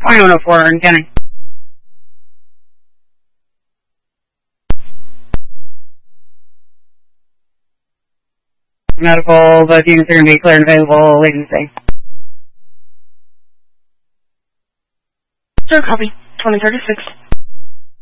2104 in Kenny. Medical, both units are going to be clear and available, agency. Sir, copy. 2036.